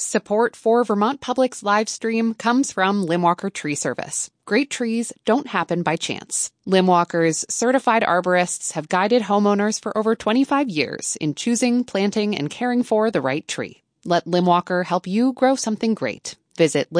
Support for Vermont Public's live stream comes from Limwalker Tree Service. Great trees don't happen by chance. Limwalker's certified arborists have guided homeowners for over 25 years in choosing, planting, and caring for the right tree. Let Limwalker help you grow something great. Visit